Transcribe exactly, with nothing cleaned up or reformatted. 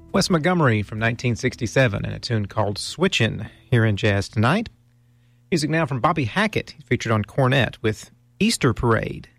Wes Montgomery from nineteen sixty-seven and a tune called Switchin' here in Jazz Tonight. Music now from Bobby Hackett. He's featured on cornet with Easter Parade.